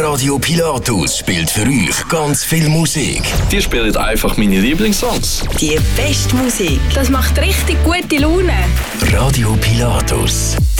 Radio Pilatus spielt für euch ganz viel Musik. Die spielen einfach meine Lieblingssongs. Die beste Musik. Das macht richtig gute Laune. Radio Pilatus.